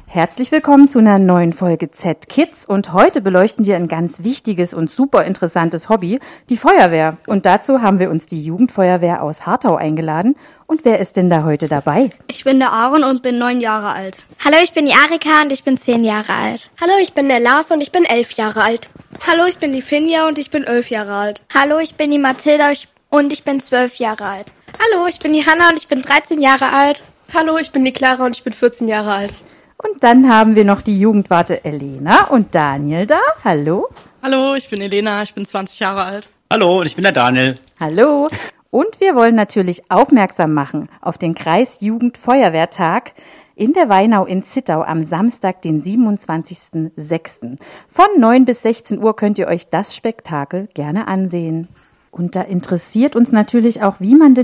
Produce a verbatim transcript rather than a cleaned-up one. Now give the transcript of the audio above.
Herzlich willkommen zu einer neuen Folge Z-Kids und heute beleuchten wir ein ganz wichtiges und super interessantes Hobby, die Feuerwehr. Und dazu haben wir uns die Jugendfeuerwehr aus Hartau eingeladen. Und wer ist denn da heute dabei? Ich bin der Aaron und bin neun Jahre alt. Hallo, ich bin die Arika und ich bin zehn Jahre alt. Hallo, ich bin der Lars und ich bin elf Jahre alt. Hallo, ich bin die Finja und ich bin elf Jahre alt. Hallo, ich bin die Mathilda und ich bin zwölf Jahre alt. Hallo, ich bin die Hanna und ich bin dreizehn Jahre alt. Hallo, ich bin die Clara und ich bin vierzehn Jahre alt. Und dann haben wir noch die Jugendwarte Elena und Daniel da. Hallo. Hallo, ich bin Elena, ich bin zwanzig Jahre alt. Hallo, und ich bin der Daniel. Hallo. Und wir wollen natürlich aufmerksam machen auf den Kreisjugendfeuerwehrtag in der Weinau in Zittau am Samstag, den siebenundzwanzigsten sechsten Von neun bis sechzehn Uhr könnt ihr euch das Spektakel gerne ansehen. Und da interessiert uns natürlich auch, wie man denn